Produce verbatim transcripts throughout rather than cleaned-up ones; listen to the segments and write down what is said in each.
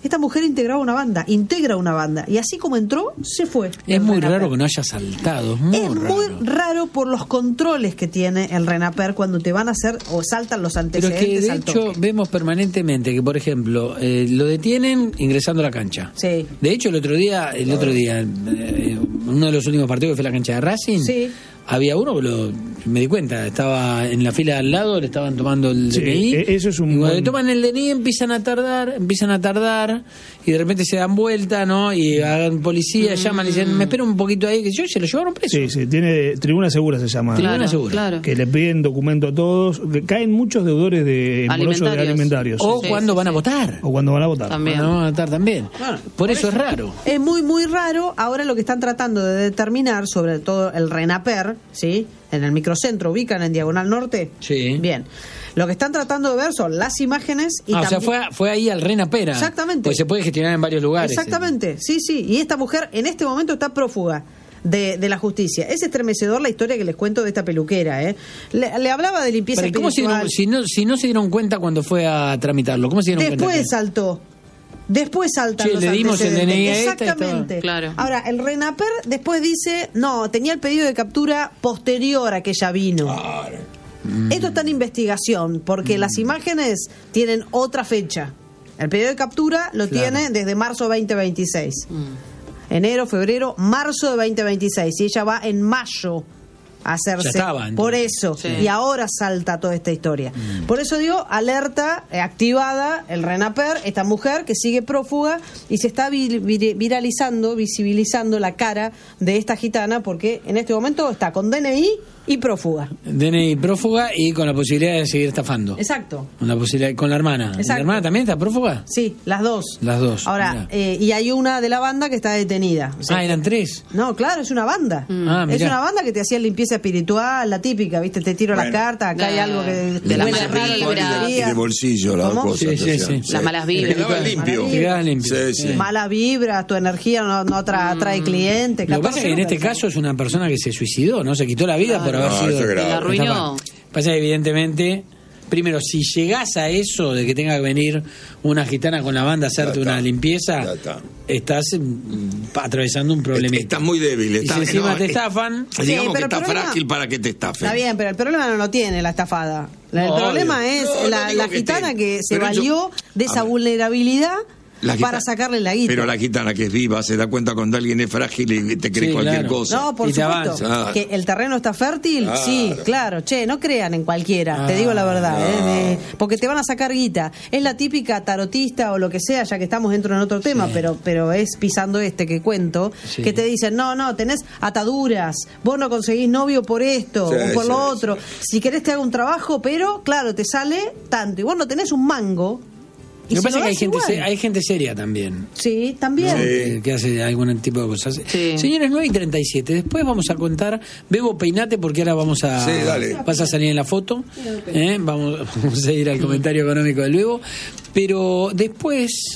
esta mujer integraba una banda, integra una banda, y así como entró, se fue. Es muy Renaper. Raro que no haya saltado, es muy es raro. muy raro por los controles que tiene el Renaper cuando te van a hacer o saltan los antecedentes. Pero que de al hecho toque. vemos permanentemente que, por ejemplo, eh, lo detienen ingresando a la cancha. Sí. De hecho, el otro día, el otro día, eh, uno de los últimos partidos que fue la cancha de Racing, sí. había uno que lo, me di cuenta, estaba en la fila de al lado, le estaban tomando el sí, D N I. Eso es un y cuando buen... le toman el D N I empiezan a tardar, empiezan a tardar, y de repente se dan vuelta, ¿no? Y hagan policía, mm. llaman y dicen, me espera un poquito ahí, que yo se lo llevaron preso. Sí, sí, tiene tribuna segura se llama. Tribuna claro, segura. Claro. Que le piden documento a todos, que caen muchos deudores de morosos de alimentarios. O sí, cuando sí, van sí. a votar. O cuando van a votar. También. Cuando van a votar también. Bueno, por, por eso, eso es raro. Es muy, muy raro. Ahora lo que están tratando de determinar, sobre todo el Renaper, ¿sí? En el microcentro, ubican en Diagonal Norte. Sí. Bien. Lo que están tratando de ver son las imágenes y ah, también... o sea, fue, fue ahí al Renaper. Exactamente. Pues se puede gestionar en varios lugares. Exactamente, sí, sí. Y esta mujer en este momento está prófuga de, de la justicia. Es estremecedor la historia que les cuento de esta peluquera, ¿eh? Le, le hablaba de limpieza Pero ¿cómo se espiritual. dieron, si, no, si no se dieron cuenta cuando fue a tramitarlo? ¿Cómo se dieron Después cuenta? que- saltó. Después saltan Che, los le dimos el antecedentes. D N I a esta y Exactamente. estaba- Claro. Ahora, el Renaper después dice, no, tenía el pedido de captura posterior a que ella vino. Claro. Esto está en investigación, porque Mm. las imágenes tienen otra fecha. El pedido de captura lo Claro. tiene desde marzo veinte veintiséis. Mm. Enero, febrero, marzo de veinte veintiséis. Y ella va en mayo a hacerse. Ya estaba, entonces. Por eso. Sí. Y ahora salta toda esta historia. Mm. Por eso digo, alerta, eh, activada, el Renaper, esta mujer que sigue prófuga y se está vi- vi- viralizando, visibilizando la cara de esta gitana, porque en este momento está con D N I y prófuga. D N I prófuga y con la posibilidad de seguir estafando. Exacto. Con la posibilidad, con la hermana. Exacto. ¿La hermana también está prófuga? Sí, las dos. Las dos. Ahora, mirá. eh, y hay una de la banda que está detenida. O sea, Ah, eran tres. no, claro, es una banda. Ah, es mirá. una banda que te hacía limpieza espiritual, la típica, ¿viste? Te tiro Bueno. las cartas, acá hay Ah, algo que de la huele mala raro, vibra. la Y de batería. bolsillo, las ¿Cómo? dos cosas. Sí, te sí, hacían. sí. Las malas vibras. Quedaba Malas limpio. vibras. Te quedas limpio. Sí, sí. Mala vibra, tu energía no, no tra- atrae clientes. Lo que pasa es que en catorce este lucas. caso es una persona que se suicidó, ¿no? Se quitó la vida por haber No, sido... eso es grave. La arruinó. Pasa que evidentemente, primero, si llegás a eso de que tenga que venir una gitana con la banda a hacerte Ya está. una limpieza, Ya está. estás mm, atravesando un problema. Estás muy débil. Y Estás, si encima no, te eh, estafan... Digamos Sí, que pero está el problema- frágil para que te estafen. Está bien, pero el problema no lo tiene la estafada. La- el No, problema obvio. es No, no la, digo la que gitana esté. que se Pero yo- valió de A esa ver. vulnerabilidad La gitana- para sacarle la guita. Pero la gitana que es viva se da cuenta cuando alguien es frágil y te cree Sí, cualquier claro. cosa. No, por Y te supuesto. avanza. Claro. Que el terreno está fértil, Claro. sí, claro. Che, no crean en cualquiera, te Ah, digo la verdad. no. ¿eh? De- porque te van a sacar guita. Es la típica tarotista o lo que sea, ya que estamos dentro en otro tema, pero pero es pisando este que cuento, Sí. que te dicen, no, no, tenés ataduras, vos no conseguís novio por esto Sí, o por sí, lo otro. sí. Si querés te hago un trabajo, pero claro, te sale tanto. Y vos no tenés un mango. Y Lo que se pasa es que hay das gente, igual. se- hay gente seria también. Sí, también. Sí. Que, que hace algún tipo de cosas. Sí. Señores, nueve y treinta y siete. Después vamos a contar. Bebo, peinate porque ahora vamos a. Sí, dale. Vas a salir en la foto. ¿eh? Vamos, vamos a ir al comentario económico del Bebo. Pero después.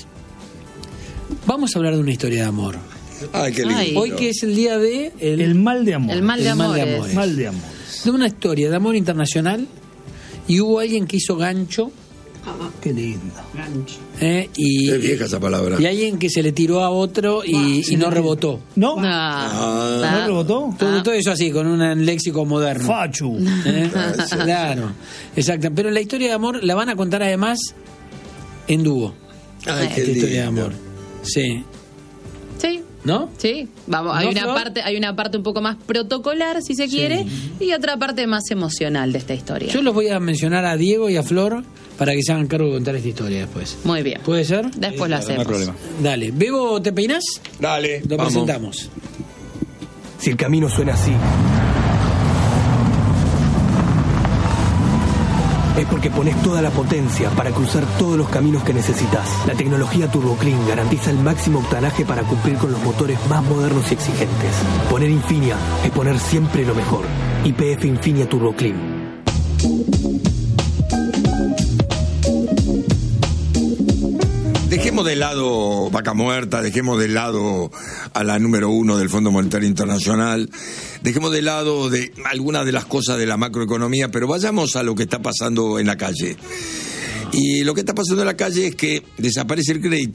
Vamos a hablar de una historia de amor. Ay, qué lindo. Ay. Hoy que es el día de. El, El mal de amor. El mal de El mal de amores. amores. Mal de amor. de una historia de amor internacional. Y hubo alguien que hizo gancho. Qué lindo. ¿eh? Y, Es vieja esa palabra. y alguien que se le tiró a otro y, y no rebotó. ¿No? No. Ah. ¿No rebotó? Todo, todo eso así, con un léxico moderno. Fachu. ¿Eh? Claro, exacto. Pero la historia de amor la van a contar además en dúo. Ay, qué Esta historia de lindo. amor. Sí. Sí. ¿No? Sí, vamos, hay ¿No, una Flor? parte, hay una parte un poco más protocolar, si se quiere, y otra parte más emocional de esta historia. Yo los voy a mencionar a Diego y a Flor para que se hagan cargo de contar esta historia después. Muy bien. ¿Puede ser? Después lo No hay hacemos. problema. Dale. Bebo, ¿te peinás? Dale, Lo vamos. presentamos. Si el camino suena así, es porque pones toda la potencia para cruzar todos los caminos que necesitas. La tecnología Turbo Clean garantiza el máximo octanaje para cumplir con los motores más modernos y exigentes. Poner Infinia es poner siempre lo mejor. Y P F Infinia Turbo Clean. Dejemos de lado Vaca Muerta, dejemos de lado a la número uno del Fondo Monetario Internacional, dejemos de lado de algunas de las cosas de la macroeconomía, pero vayamos a lo que está pasando en la calle. Y lo que está pasando en la calle es que desaparece el crédito.